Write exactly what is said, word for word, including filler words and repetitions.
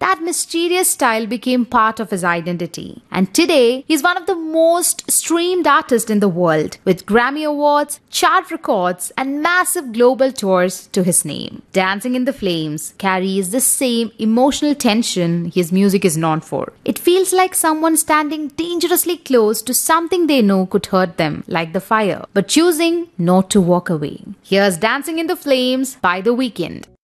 that mysterious style became part of his identity. And today, he's one of the most streamed artists in the world, with Grammy Awards, chart records, and massive global tours to his name. Dancing in the Flames carries the same emotional tension his music is known for. It feels like someone standing dangerously close to something they know could hurt them, like the fire, but choosing not to walk away. Here's Dancing in the Flames by The Weeknd.